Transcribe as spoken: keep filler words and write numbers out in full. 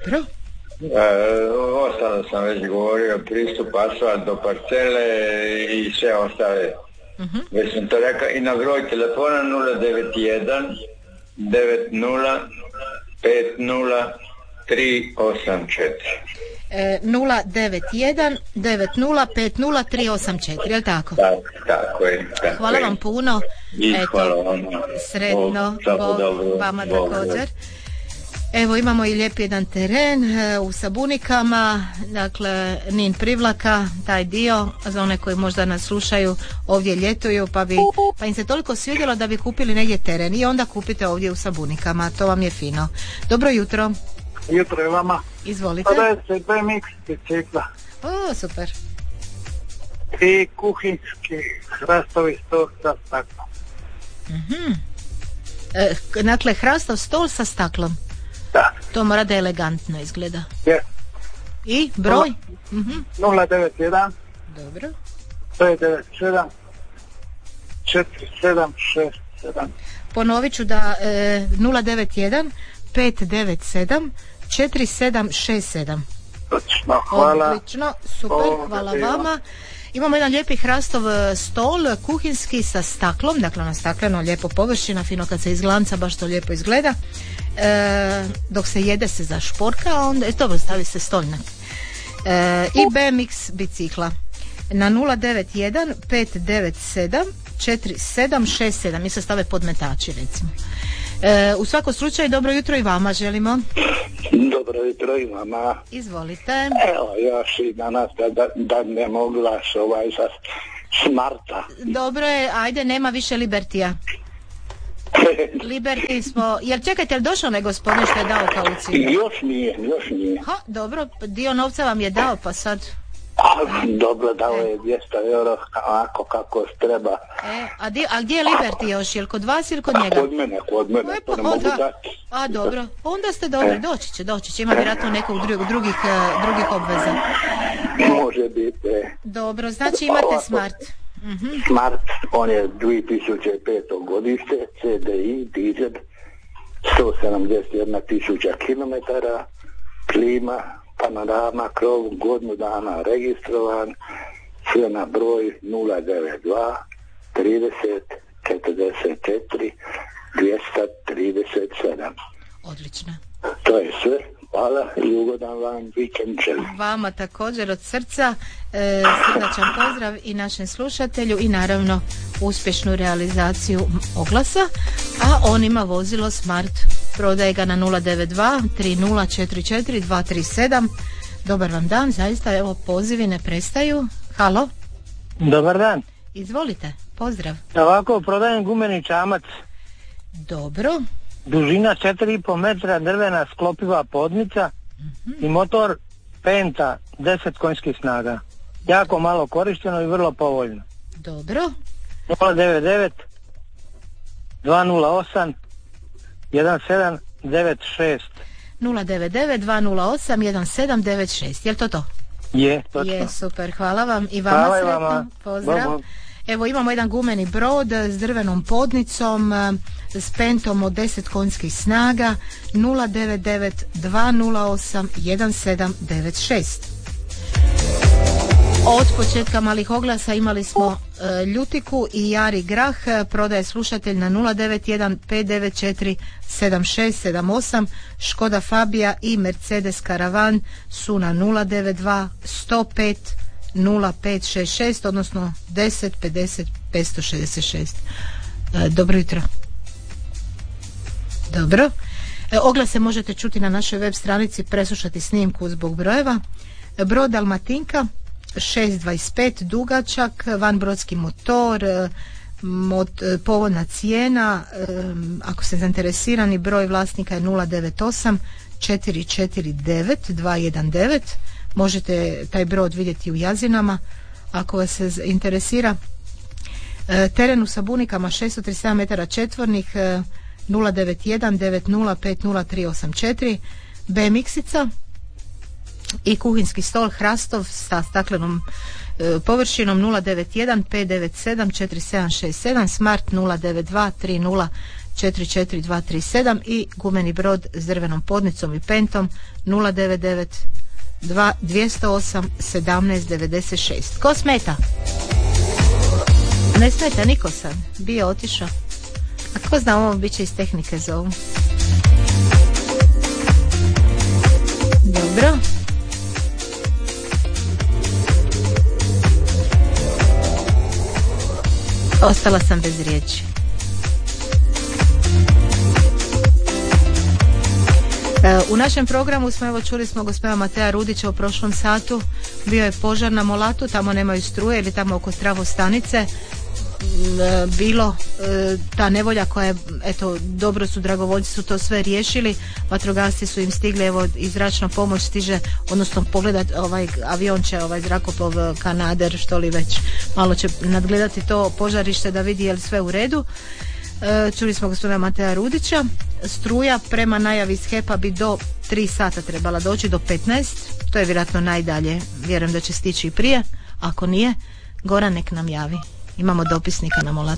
Dobro. E, ostalo sam već govorio, pristup asfalt do parcele i sve ostale. Uh-huh. Već sam to rekao i na broj telefona nula devet jedan devet nula pet nula tri osam četiri. E, nula devet jedan devet nula pet nula tri osam četiri, je li tako? Tako, tako je. Tako hvala je. vam puno. I eto, hvala vam. Sretno, Bog, Bog, vama također. Evo imamo i lijep jedan teren e, u Sabunikama, dakle Nin Privlaka, taj dio, za one koji možda nas slušaju ovdje ljetuju pa, bi, pa im se toliko svidjelo da bi kupili negdje teren i onda kupite ovdje u Sabunikama, to vam je fino. Dobro jutro. Jutro je vama. Izvolite. Sada je se B M X bicikla. O, super. I kuhinski hrastovi stol sa staklom. Mhm. E, dakle, hrastov stol sa staklom. Da. To mora da elegantno izgleda. Je. I broj? Mhm. nula devet jedan Dobro. pet devet sedam četiri sedam šest sedam. Ponovit ću da e, nula devet jedan pet devet sedam četiri sedam šest sedam. Točno, hvala. Odlično, super, o, hvala vama. Imamo jedan lijepi hrastov stol, kuhinski sa staklom, dakle ono stakleno, lijepo površina, fino kad se izglanca, baš to lijepo izgleda. E, dok se jede se zašporka, a onda, dobro, stavi se stolnjak. E, I B M X bicikla na nula devet jedan pet devet sedam četiri sedam šest sedam, mi se stave podmetači recimo. E, u svakom slučaju dobro jutro i vama želimo. Dobro jutro i vama. Izvolite. Evo još i danas da, da, da ne mogu vas ovaj sa Smarta. Dobro je, ajde, nema više Libertija. Liberty smo, jer čekajte, jel došao ne gospodin što je dao kauciju? Još nije, još nije. Ha, dobro, dio novca vam je dao, pa sad... A, dobro, dao je dvjesto euro, ako kako treba. E, a, di, a gdje je Liberty još, jel kod vas ili kod njega? Kod mene, kod mene, e, pa, pa, ne mogu onda, dati. A, dobro, onda ste dobri, e. doći će, doći će, ima vjerojatno nekog drugih, drugih, drugih obveza. Može biti. Dobro, znači imate Ovako. Smart. Mm-hmm. Smart, on je dvije tisuće pete godište, C D I, dizel, sto sedamdeset jedna tisuća kilometara, klima, panorama, krov, godinu dana registrovan, sve na broj nula devet dva trideset četrdeset četiri dvjesto trideset sedam. Odlično. To je sve. Hvala i ugodan vam vikend želim. Vama također od srca, e, srdačan pozdrav i našem slušatelju i naravno uspješnu realizaciju oglasa, a on ima vozilo Smart, prodaje ga na nula devet dva tri nula četiri četiri dva tri sedam. Dobar vam dan, zaista evo pozivi ne prestaju. Halo? Dobar dan. Izvolite, pozdrav. Ovako, prodajem gumeni čamac. Dobro. Dužina četiri i pol metra, drvena sklopiva podnica mm-hmm. i motor Penta deset konjskih snaga. Jako malo korišteno i vrlo povoljno. Dobro. nula devet devet dva nula osam jedan sedam devet šest. nula devet devet dva nula osam jedan sedam devet šest. Jel to to? Je, točno. Je, super, hvala vam i vama hvala sretno. Vama. Pozdrav. Bogu. Evo imamo jedan gumeni brod s drvenom podnicom, s pentom od deset konjskih snaga, nula devet devet dva nula osam jedan sedam devet šest. Od početka malih oglasa imali smo e, Ljutiku i Jari Grah, prodaje slušatelj na nula devet jedan pet devet četiri sedam šest sedam osam, Škoda Fabia i Mercedes Caravan su na nula devet dva sto pet nula pet šest šest, odnosno deset pedeset petsto šezdeset šest. E, dobro jutro. Dobro. E, oglase možete čuti na našoj web stranici, preslušati snimku zbog brojeva. Brod Dalmatinka šest dvadeset pet dugačak, vanbrodski motor, mod, povoljna cijena, ako ste zainteresirani broj vlasnika je nula devet osam četiri četiri devet dva jedan devet. Možete taj brod vidjeti u Jazinama ako vas se interesira. Teren u Sabunikama šesto trideset sedam metara četvornih, nula devet jedan devet nula pet nula tri osam četiri. B M X-ica i kuhinski stol hrastov sa staklenom e, površinom nula devet jedan pet devet sedam četiri sedam šest sedam, Smart nula devet dva tri nula četiri četiri dva tri sedam i gumeni brod s drvenom podnicom i pentom nula devet devet dva dvjesto osam sedamnaest devedeset šest. Ko smeta? Ne smeta niko sad. Bio otišao. A ko zna, ovo bit će iz tehnike zovu. Dobro. Ostala sam bez riječi. U našem programu smo, evo čuli smo gospodina Mateja Rudića u prošlom satu, bio je požar na Molatu, tamo nemaju struje ili tamo oko trafostanice. Bilo ta nevolja koja je, eto, dobro su dragovoljci su to sve riješili, vatrogasci su im stigli, evo i zračna pomoć stiže, odnosno pogledat ovaj avion će, ovaj zrakoplov Kanader, što li već, malo će nadgledati to požarište da vidi je li sve u redu. Čuli smo gospodina Mateja Rudića. Struja prema najavi iz H E P-a bi do tri sata trebala doći, do petnaest, to je vjerojatno najdalje, vjerujem da će stići i prije, ako nije Goran nek nam javi, imamo dopisnika na Molatu.